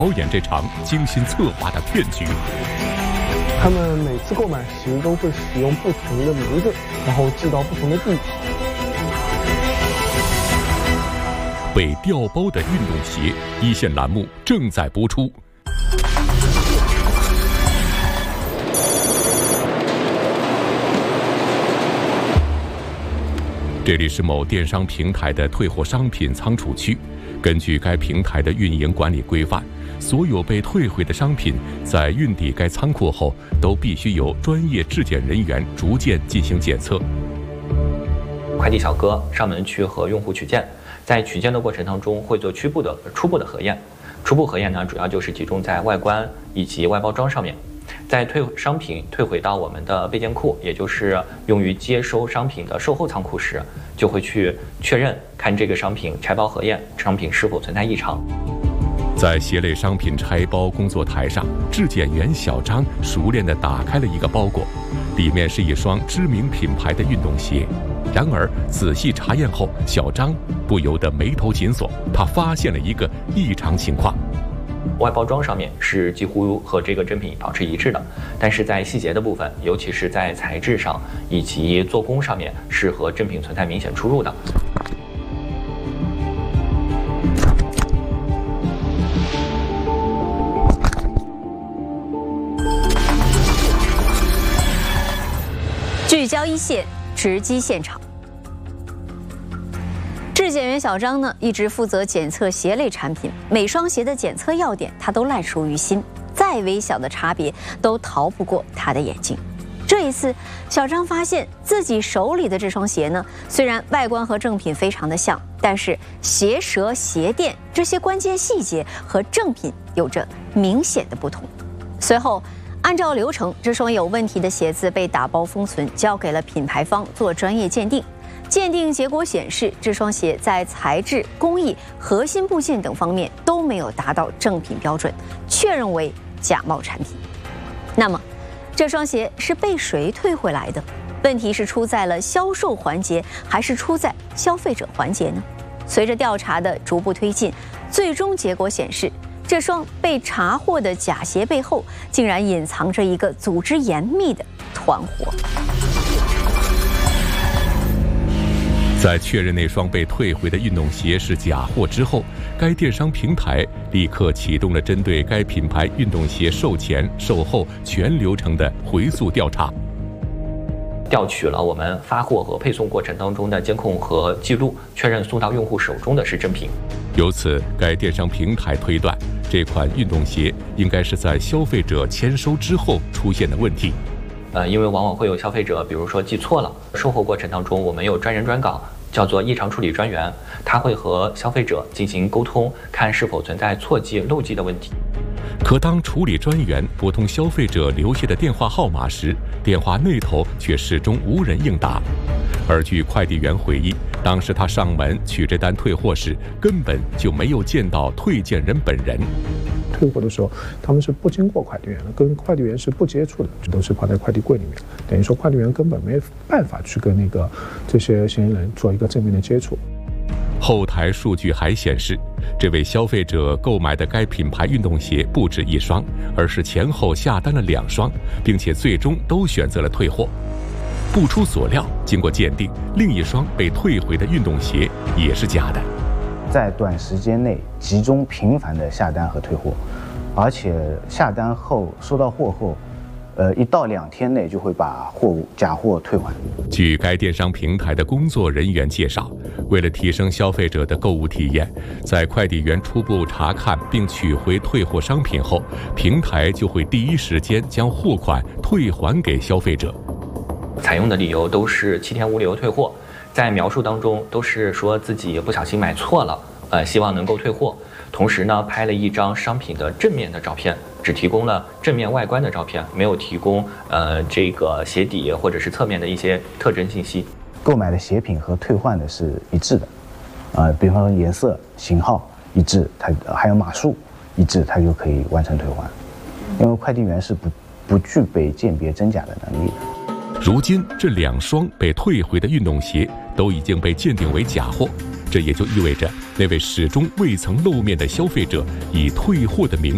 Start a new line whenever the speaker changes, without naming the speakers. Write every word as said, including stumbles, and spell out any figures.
导演这场精心策划的骗局。
他们每次购买时都会使用不同的名字，然后寄到不同的地方。
被调包的运动鞋，一线栏目正在播出。这里是某电商平台的退货商品仓储区。根据该平台的运营管理规范，所有被退回的商品在运抵该仓库后，都必须由专业质检人员逐件进行检测。
快递小哥上门去和用户取件，在取件的过程当中会做初步的初步的核验。初步核验呢，主要就是集中在外观以及外包装上面。在退商品退回到我们的备件库，也就是用于接收商品的售后仓库时，就会去确认看这个商品拆包核验商品是否存在异常。
在鞋类商品拆包工作台上，质检员小张熟练地打开了一个包裹，里面是一双知名品牌的运动鞋。然而仔细查验后，小张不由得眉头紧锁，他发现了一个异常情况。
外包装上面是几乎和这个真品保持一致的，但是在细节的部分，尤其是在材质上以及做工上面，是和正品存在明显出入的。
聚焦一线，直击现场。质检员小张呢，一直负责检测鞋类产品，每双鞋的检测要点他都烂熟于心，再微小的差别都逃不过他的眼睛。这一次，小张发现自己手里的这双鞋呢，虽然外观和正品非常的像，但是鞋舌、鞋垫这些关键细节和正品有着明显的不同。随后，按照流程，这双有问题的鞋子被打包封存，交给了品牌方做专业鉴定。鉴定结果显示，这双鞋在材质、工艺、核心部件等方面都没有达到正品标准，确认为假冒产品。那么，这双鞋是被谁退回来的？问题是出在了销售环节，还是出在消费者环节呢？随着调查的逐步推进，最终结果显示，这双被查获的假鞋背后，竟然隐藏着一个组织严密的团伙。
在确认那双被退回的运动鞋是假货之后，该电商平台立刻启动了针对该品牌运动鞋售前、售后全流程的回溯调查，
调取了我们发货和配送过程当中的监控和记录，确认送到用户手中的是正品。
由此，该电商平台推断，这款运动鞋应该是在消费者签收之后出现的问题。
呃，因为往往会有消费者，比如说记错了，售后过程当中，我们有专人专岗，叫做异常处理专员，他会和消费者进行沟通，看是否存在错记、漏记的问题。
可当处理专员拨通消费者留下的电话号码时，电话那头却始终无人应答。而据快递员回忆，当时他上门取这单退货时，根本就没有见到退件人本人。
退货的时候，他们是不经过快递员的，跟快递员是不接触的，这都是放在快递柜里面，等于说快递员根本没办法去跟那个这些嫌疑人做一个正面的接触。
后台数据还显示，这位消费者购买的该品牌运动鞋不止一双，而是前后下单了两双，并且最终都选择了退货。不出所料，经过鉴定，另一双被退回的运动鞋也是假的。
在短时间内集中频繁的下单和退货，而且下单后收到货后，呃，一到两天内就会把货物假货退还。
据该电商平台的工作人员介绍，为了提升消费者的购物体验，在快递员初步查看并取回退货商品后，平台就会第一时间将货款退还给消费者。
采用的理由都是七天无理由退货，在描述当中都是说自己不小心买错了，呃，希望能够退货。同时呢，拍了一张商品的正面的照片，只提供了正面外观的照片，没有提供呃这个鞋底或者是侧面的一些特征信息。
购买的鞋品和退换的是一致的，呃，比方说颜色、型号一致，它还有码数一致，它就可以完成退换。因为快递员是不不具备鉴别真假的能力的。
如今，这两双被退回的运动鞋都已经被鉴定为假货，这也就意味着那位始终未曾露面的消费者以退货的名